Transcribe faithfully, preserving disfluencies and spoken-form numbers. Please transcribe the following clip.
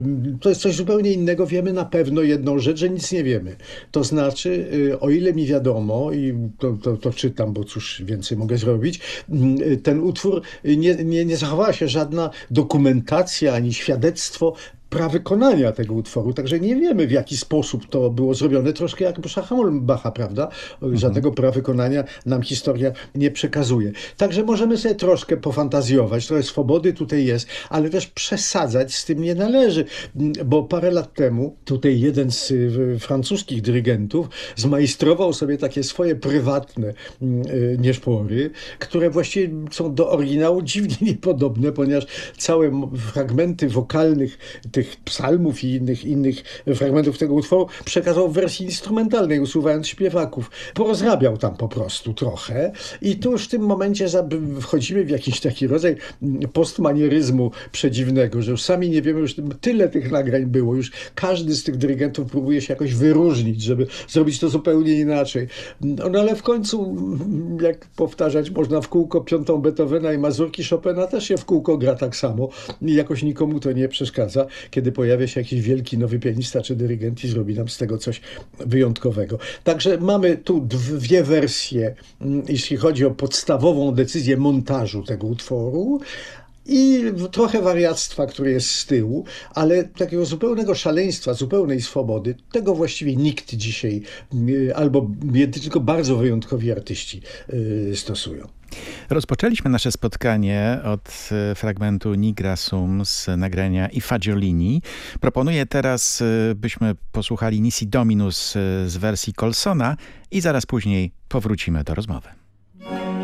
To jest coś zupełnie innego. Wiemy na pewno jedną rzecz, że nic nie wiemy. To znaczy, y, o ile mi wiadomo, i to, to, to czytam, bo cóż więcej mogę zrobić, y, ten utwór, y, nie, nie, nie zachowała się żadna dokumentacja ani świadectwo prawykonania tego utworu, także nie wiemy, w jaki sposób to było zrobione. Troszkę jak Szacha Bacha, prawda? Żadnego prawykonania nam historia nie przekazuje. Także możemy sobie troszkę pofantazjować, trochę swobody tutaj jest, ale też przesadzać z tym nie należy, bo parę lat temu tutaj jeden z y, francuskich dyrygentów zmajstrował sobie takie swoje prywatne y, nieszpory, które właściwie są do oryginału dziwnie niepodobne, ponieważ całe m- fragmenty wokalnych tych psalmów i innych, innych fragmentów tego utworu przekazał w wersji instrumentalnej, usuwając śpiewaków. Porozrabiał tam po prostu trochę i tu już w tym momencie za- wchodzimy w jakiś taki rodzaj postmanieryzmu przedziwnego, że już sami nie wiemy, już tyle tych nagrań było, już każdy z tych dyrygentów próbuje się jakoś wyróżnić, żeby zrobić to zupełnie inaczej. No, no ale w końcu, jak powtarzać można w kółko piątą Beethovena i mazurki Chopina, też się w kółko gra tak samo i jakoś nikomu to nie przeszkadza, kiedy pojawia się jakiś wielki nowy pianista czy dyrygent i zrobi nam z tego coś wyjątkowego. Także mamy tu dwie wersje, mm, jeśli chodzi o podstawową decyzję montażu tego utworu. I trochę wariactwa, które jest z tyłu, ale takiego zupełnego szaleństwa, zupełnej swobody, tego właściwie nikt dzisiaj, y, albo jedynie tylko bardzo wyjątkowi artyści y, stosują. Rozpoczęliśmy nasze spotkanie od e, fragmentu Nigra Sum z nagrania I Fagiolini. Proponuję teraz, e, byśmy posłuchali Nisi Dominus e, z wersji Colsona i zaraz później powrócimy do rozmowy.